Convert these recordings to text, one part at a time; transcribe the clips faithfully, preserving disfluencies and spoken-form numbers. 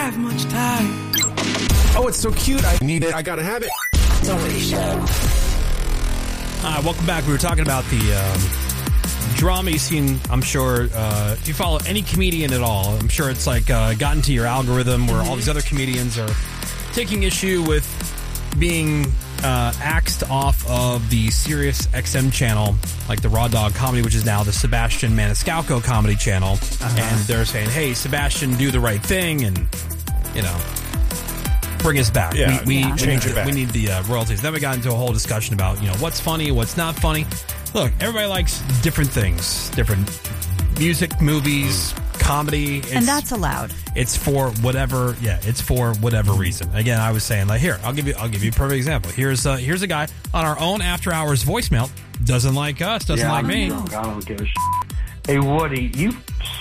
have much time. Oh, it's so cute. I need it. I gotta have it. The Woody Show. All right, welcome back. We were talking about the um, drama you've seen, I'm sure. Uh, if you follow any comedian at all, I'm sure it's like uh, gotten to your algorithm where all these other comedians are taking issue with being uh, axed off of the Sirius X M channel, like the Raw Dog Comedy, which is now the Sebastian Maniscalco Comedy channel. Uh-huh. And they're saying, hey, Sebastian, do the right thing and, you know, bring us back. Yeah, we, we yeah. change we, it back. We need the uh, royalties. Then we got into a whole discussion about, you know, what's funny, what's not funny. Look, everybody likes different things, different music, movies, comedy. It's, and that's allowed. It's for whatever. Yeah, it's for whatever reason. Again, I was saying, like, here, I'll give you, I'll give you a perfect example. Here's, uh, here's a guy on our own after hours voicemail. Doesn't like us. Doesn't yeah, like I'm me. Drunk. I don't give a shit. Hey, Woody, you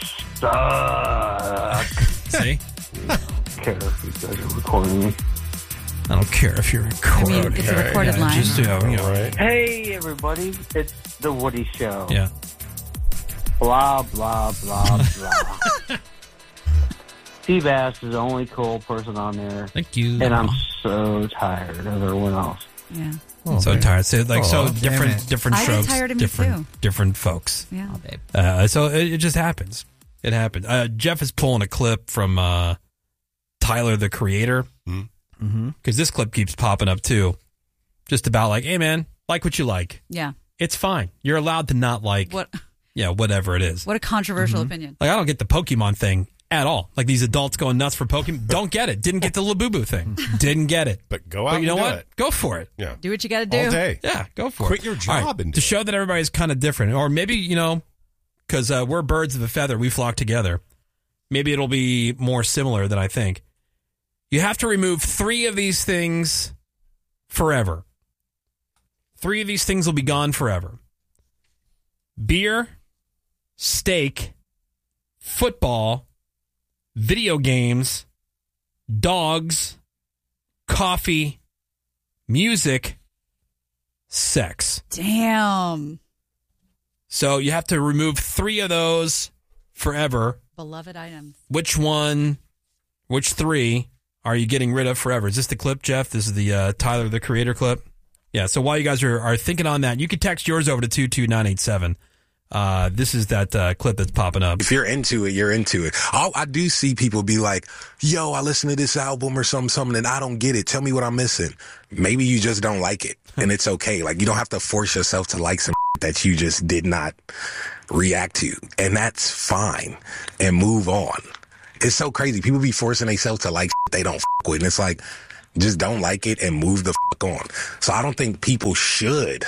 suck. See? I don't care if you guys are recording me. I don't care if you're recording. I mean, it's a recorded yeah, line. Just, you know, you know, right. Hey, everybody, it's the Woody Show. Yeah. Blah, blah, blah, blah. Seabass is the only cool person on there. Thank you. And I'm so tired of everyone else. Yeah. Oh, so man. tired. So like oh, so different different I strokes. get tired of me different too. different folks. Yeah. Oh, uh, so it, it just happens. It happened. Uh, Jeff is pulling a clip from uh, Tyler the Creator. Because mm-hmm. this clip keeps popping up too. Just about like, hey man, like what you like. Yeah. It's fine. You're allowed to not like what yeah, whatever it is. What a controversial mm-hmm. opinion. Like I don't get the Pokemon thing at all. Like these adults going nuts for Pokemon. Don't get it. Didn't get the Labubu thing. Didn't get it. But go out but you know and do what? it. Go for it. Yeah. Do what you got to do. All day. Yeah, go for Quit it. your job right, and to do show that everybody's kind of different. Or maybe, you know, because uh, we're birds of a feather. We flock together. Maybe it'll be more similar than I think. You have to remove three of these things forever. Three of these things will be gone forever. Beer, steak, football, video games, dogs, coffee, music, sex. Damn. So you have to remove three of those forever. Beloved items. Which one, which three are you getting rid of forever? Is this the clip, Jeff? This is the uh, Tyler, the Creator clip? Yeah, so while you guys are, are thinking on that, you can text yours over to two two nine eight seven. Uh, this is that uh, clip that's popping up. If you're into it, you're into it. I'll, I do see people be like, yo, I listen to this album or something, something, and I don't get it. Tell me what I'm missing. Maybe you just don't like it, and it's okay. Like, you don't have to force yourself to like some that you just did not react to, and that's fine, and move on. It's so crazy. People be forcing themselves to like they don't f- with, and it's like, just don't like it and move the f- on. So I don't think people should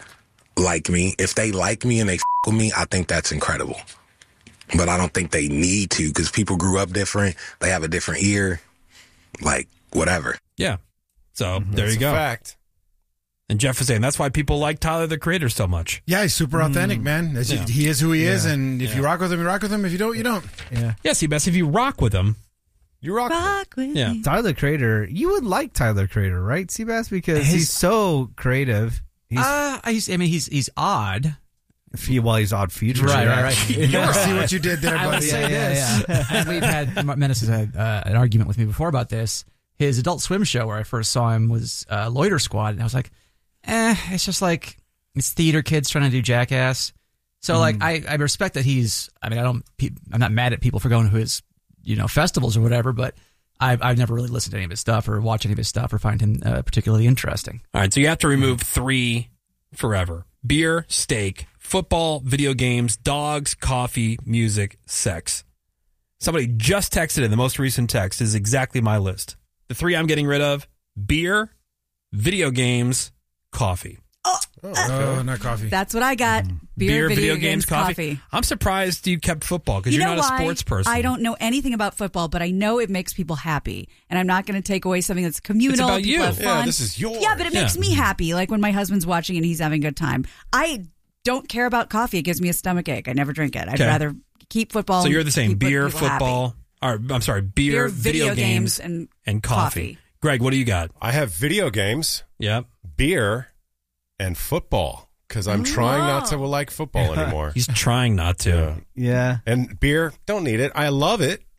like me. If they like me and they f- with me, I think that's incredible. But I don't think they need to, because people grew up different. They have a different ear. Like, whatever. Yeah. So mm-hmm. there that's you go. A fact. And Jeff was saying that's why people like Tyler, the Creator, so much. Yeah, he's super authentic, mm. man. Yeah. He is who he yeah. is, and if yeah. you rock with him, you rock with him. If you don't, you don't. Yeah. Yeah, see, best if you rock with him, you rock, rock with yeah. me. Tyler, the Creator, you would like Tyler, the Creator, right, Seabass? Because His, he's so creative. He's, uh, I, I mean, he's he's odd. He, well, he's odd features. Right, right, right. You see what you did there, buddy. I would say yeah, this. Yeah, yeah. And we've had, Menace has had uh, an argument with me before about this. His Adult Swim show, where I first saw him, was uh, Loiter Squad, and I was like, eh, it's just like, it's theater kids trying to do Jackass. So, mm. like, I, I respect that he's, I mean, I don't, I'm not mad at people for going to his, you know, festivals or whatever, but I've, I've never really listened to any of his stuff or watched any of his stuff or find him uh, particularly interesting. All right, so you have to remove three forever. Beer, steak, football, video games, dogs, coffee, music, sex. Somebody just texted in, the most recent text is exactly my list. The three I'm getting rid of, beer, video games, coffee. Oh, oh, uh, not coffee. That's what I got. Beer, Beer video, video games, games, coffee. coffee. I'm surprised you kept football because you you're know not why? a sports person. I don't know anything about football, but I know it makes people happy. And I'm not going to take away something that's communal. It's about people you. have fun. Yeah, this is yours. Yeah, but it yeah. makes me happy. Like when my husband's watching and he's having a good time. I don't care about coffee. It gives me a stomach ache. I never drink it. I'd okay. rather keep football. So you're the same. Beer, football. Happy. Or I'm sorry, beer, beer video, video games, games, and, and coffee. coffee. Greg, what do you got? I have video games, yep, beer, and football, because I'm trying Whoa. not to like football anymore. He's trying not to. Yeah. And beer, don't need it. I love it,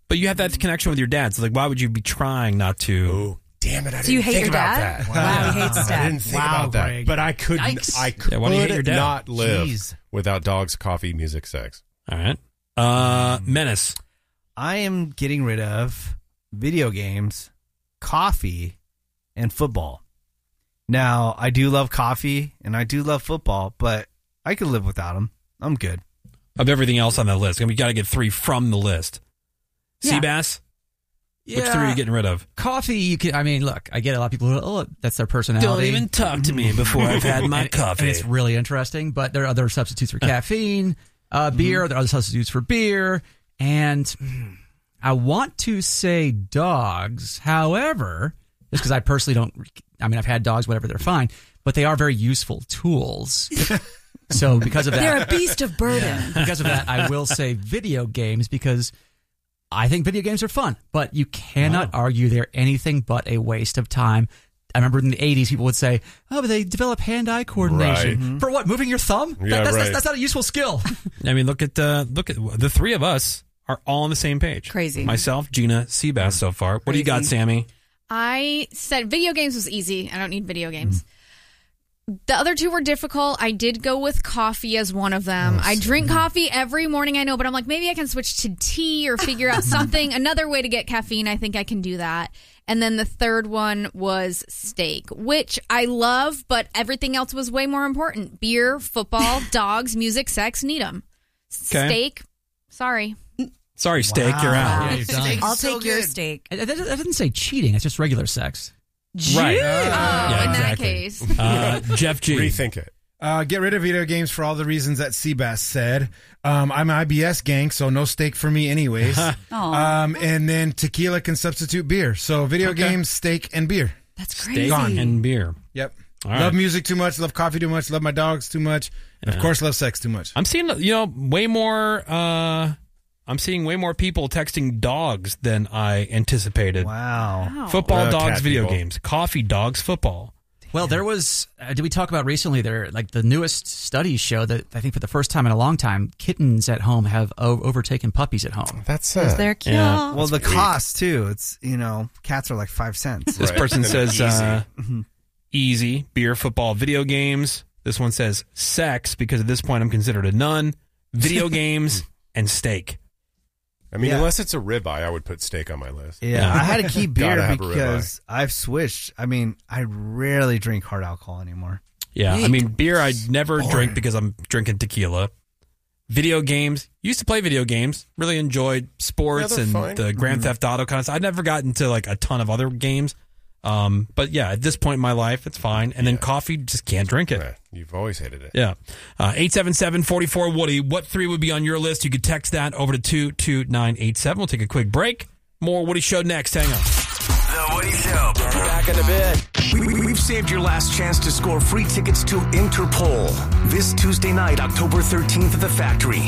But you have that connection with your dad. So, like, why would you be trying not to? Oh, damn it. I So you didn't hate think your about dad? that. Wow, he hates his I dad. didn't think Wow, about that. Greg. But I could, Yikes. I could Yeah, why do you hate your dad? not live Jeez. without dogs, coffee, music, sex. All right. Uh, Menace. I am getting rid of video games, coffee, and football. Now, I do love coffee and I do love football, but I could live without them. I'm good. Of everything else on that list. I mean, we got to get three from the list. Yeah. Seabass, Yeah. which three are you getting rid of? Coffee, you can. I mean, look, I get a lot of people who, oh, that's their personality. Don't even talk to me before I've had my And- coffee. And it's really interesting, but there are other substitutes for caffeine, uh, beer. There are other substitutes for beer. And mm, I want to say dogs. However, just because I personally don't, I mean, I've had dogs, whatever, they're fine, but they are very useful tools. So because of that, They're a beast of burden. because of that, I will say video games because I think video games are fun, but you cannot argue they're anything but a waste of time. I remember in the eighties, people would say, oh, but they develop hand-eye coordination. Right. For what, moving your thumb? That- Yeah, that's, right. that's, that's not a useful skill. I mean, look at uh, look at the three of us are all on the same page. Crazy. Myself, Gina, Seabass so far. What do you got, Crazy. Sammy? I said video games was easy. I don't need video games. The other two were difficult. I did go with coffee as one of them. I drink coffee every morning, I know, but I'm like, maybe I can switch to tea or figure out something, another way to get caffeine. I think I can do that. And then the third one was steak, which I love, but everything else was way more important. Beer, football, dogs, music, sex, need 'em. Okay. Steak, sorry. Sorry, steak, you're out. Yeah, you're done. I'll So take your good. steak. That that doesn't say cheating. It's just regular sex. Right. Oh, Yeah, in that exactly. case. Uh, Jeff G. Rethink it. Uh, get rid of video games for all the reasons that Seabass said. Um, I'm I B S gang, so no steak for me anyways. Aw. um, and then tequila can substitute beer. So video Okay. games, steak, and beer. That's crazy. Steak and beer. Yep. All right. Love music too much. Love coffee too much. Love my dogs too much. And of course, love sex too much. I'm seeing, you know, way more. Uh, I'm seeing way more people texting dogs than I anticipated. Wow. Wow. Football, Well, dogs, cat video people. games. Coffee, dogs, football. Well, there was, uh, did we talk about recently there, like the newest studies show that I think for the first time in a long time, kittens at home have o- overtaken puppies at home. That's Because uh, they're cute. Yeah. Well, the cost, too. It's, you know, cats are like five cents. This Right. person And says easy. uh, easy, beer, football, video games. This one says sex because at this point I'm considered a nun, video games, and steak. I mean, Yeah. unless it's a ribeye, I would put steak on my list. Yeah, I had to keep beer Gotta have a because I've switched. I mean, I rarely drink hard alcohol anymore. Yeah, I Hey, mean, beer I never boring. drink because I'm drinking tequila. Video games, used to play video games, really enjoyed sports Yeah, they're and fine. the Grand Theft Auto kind of stuff. I'd never gotten to like a ton of other games. Um, but yeah, at this point in my life, it's fine. And then coffee, just can't drink it. Eh, You've always hated it. Yeah. Uh, eight seven seven, four four, Woody. What three would be on your list? You could text that over to two two nine eight seven. We'll take a quick break. More Woody Show next. Hang on. The Woody Show. Back in a bit. We, we, we've saved your last chance to score free tickets to Interpol this Tuesday night, October thirteenth at the Factory.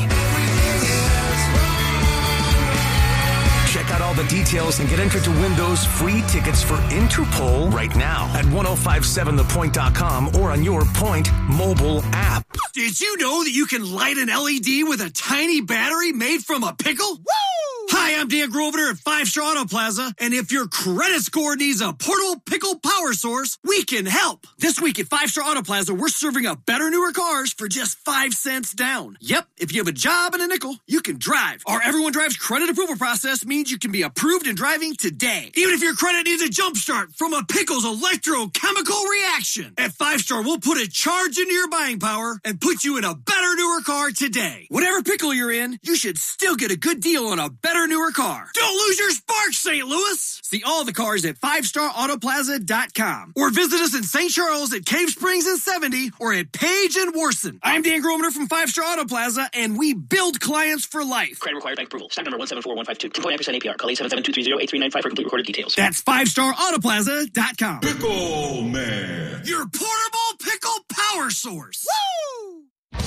Check out all the details and get entered to win those free tickets for Interpol right now at ten fifty-seven the point dot com or on your Point mobile app. Did you know that you can light an L E D with a tiny battery made from a pickle? Woo! Hi, I'm Dan Grosvenor at Five Star Auto Plaza, and if your credit score needs a portable pickle power source, we can help. This week at Five Star Auto Plaza, we're serving up better, newer cars for just five cents down. Yep, if you have a job and a nickel, you can drive. Our Everyone Drives credit approval process means you can be approved and driving today. Even if your credit needs a jump start from a pickle's electrochemical reaction. At Five Star, we'll put a charge into your buying power and put you in a better, newer car today. Whatever pickle you're in, you should still get a good deal on a better, newer car. Don't lose your spark, Saint Louis. See all the cars at five star auto plaza dot com or visit us in Saint Charles at Cave Springs and seventy or at Page and Worson. I'm Dan Grosvenor from Five Star Auto Plaza, and we build clients for life. Credit required bank approval. Stock number one seven four one five two. two point nine percent A P R. Call eight seven seven, two three zero, eight three nine five for complete recorded details. That's five star auto plaza dot com. Pickle Man. Your portable pickle power source. Woo!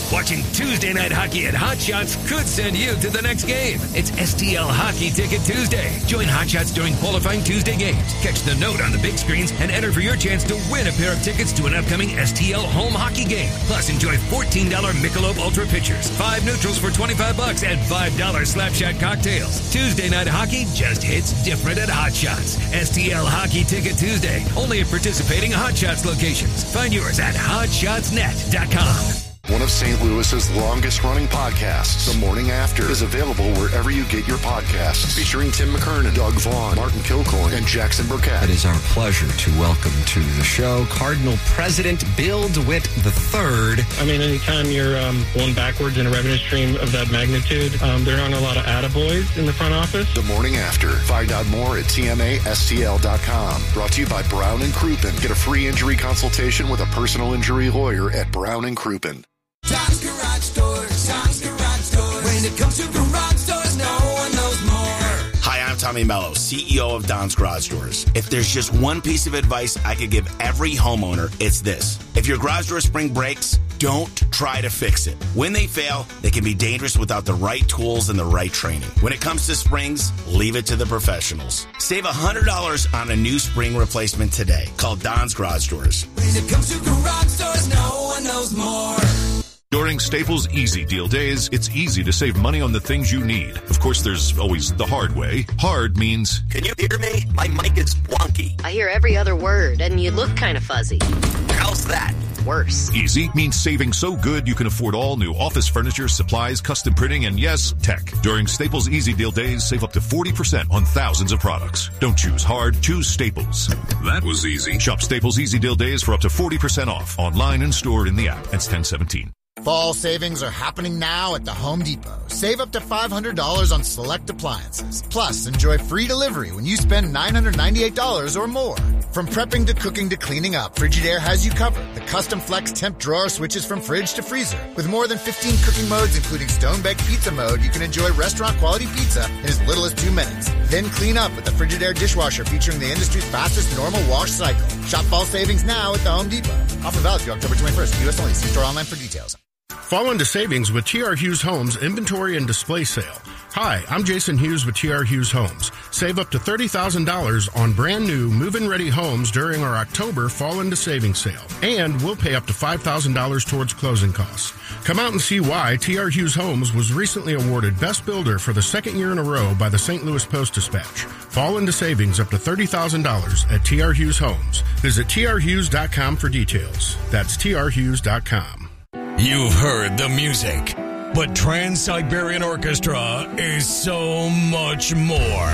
Watching Tuesday Night Hockey at Hot Shots could send you to the next game. It's S T L Hockey Ticket Tuesday. Join Hot Shots during qualifying Tuesday games. Catch the note on the big screens and enter for your chance to win a pair of tickets to an upcoming S T L home hockey game. Plus, enjoy fourteen dollars Michelob Ultra pitchers, five neutrals for twenty-five bucks, and five dollars Slapshot cocktails. Tuesday Night Hockey just hits different at Hot Shots. S T L Hockey Ticket Tuesday. Only at participating Hot Shots locations. Find yours at hot shots net dot com. One of Saint Louis's longest-running podcasts, The Morning After, is available wherever you get your podcasts. Featuring Tim McKernan, Doug Vaughn, Martin Kilcoyne, and Jackson Burkett. It is our pleasure to welcome to the show Cardinal President Bill DeWitt the third. I mean, anytime you're um, going backwards in a revenue stream of that magnitude, um, there aren't a lot of attaboys in the front office. The Morning After. Find out more at T M A S T L dot com. Brought to you by Brown and Crouppen. Get a free injury consultation with a personal injury lawyer at Brown and Crouppen. Tom's Garage Doors, Tom's Garage Doors. When it comes to garage doors, no one knows more. Hi, I'm Tommy Mello, C E O of Don's Garage Doors. If there's just one piece of advice I could give every homeowner, it's this. If your garage door spring breaks, don't try to fix it. When they fail, they can be dangerous without the right tools and the right training. When it comes to springs, leave it to the professionals. Save one hundred dollars on a new spring replacement today. Call Don's Garage Doors. When it comes to garage doors, no one knows more. During Staples Easy Deal Days, it's easy to save money on the things you need. Of course, there's always the hard way. Hard means... Can you hear me? My mic is wonky. I hear every other word, and you look kind of fuzzy. How's that? Worse. Easy means saving so good you can afford all new office furniture, supplies, custom printing, and yes, tech. During Staples Easy Deal Days, save up to forty percent on thousands of products. Don't choose hard, choose Staples. That was easy. Shop Staples Easy Deal Days for up to forty percent off. Online and stored in the app. It's ten seventeen. Fall savings are happening now at the Home Depot. Save up to five hundred dollars on select appliances. Plus, enjoy free delivery when you spend nine hundred ninety-eight dollars or more. From prepping to cooking to cleaning up, Frigidaire has you covered. The custom flex temp drawer switches from fridge to freezer. With more than fifteen cooking modes, including stone-baked pizza mode, you can enjoy restaurant-quality pizza in as little as two minutes. Then clean up with the Frigidaire dishwasher featuring the industry's fastest normal wash cycle. Shop fall savings now at the Home Depot. Offer valid through October twenty-first. U S only. See store online for details. Fall into savings with T R. Hughes Homes Inventory and Display Sale. Hi, I'm Jason Hughes with T R. Hughes Homes. Save up to thirty thousand dollars on brand new move-in ready homes during our October Fall into Savings Sale. And we'll pay up to five thousand dollars towards closing costs. Come out and see why T R. Hughes Homes was recently awarded Best Builder for the second year in a row by the Saint Louis Post-Dispatch. Fall into savings up to thirty thousand dollars at T R. Hughes Homes. Visit T R hughes dot com for details. That's T R hughes dot com. You've heard the music, but Trans-Siberian Orchestra is so much more.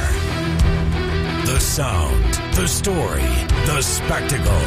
The sound, the story, the spectacle.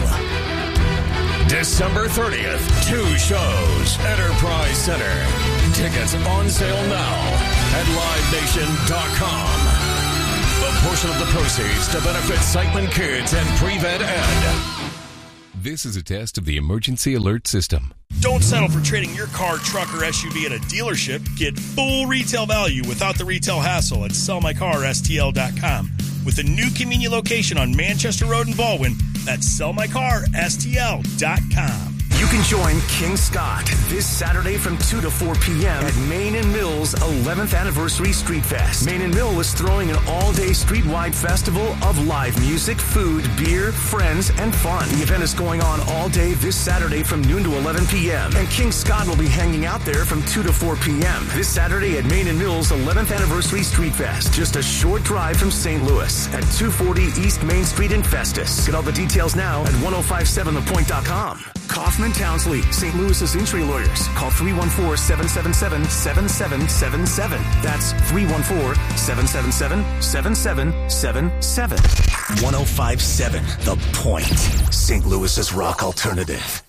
December thirtieth, two shows, Enterprise Center. Tickets on sale now at live nation dot com. A portion of the proceeds to benefit Sightman Kids and Prevent Ed. This is a test of the emergency alert system. Don't settle for trading your car, truck, or S U V at a dealership. Get full retail value without the retail hassle at sell my car S T L dot com. With a new convenient location on Manchester Road in Baldwin, that's sell my car S T L dot com. You can join King Scott this Saturday from two to four p.m. at Main and Mill's eleventh Anniversary Street Fest. Main and Mill is throwing an all-day street-wide festival of live music, food, beer, friends, and fun. The event is going on all day this Saturday from noon to eleven p.m. And King Scott will be hanging out there from two to four p.m. this Saturday at Main and Mill's eleventh Anniversary Street Fest. Just a short drive from Saint Louis at two forty East Main Street in Festus. Get all the details now at ten fifty-seven the point dot com. Kaufman Townsley, Saint Louis's injury lawyers. Call three one four, seven seven seven, seven seven seven seven. That's three one four, seven seven seven, seven seven seven seven. ten fifty-seven The Point, Saint Louis's rock alternative.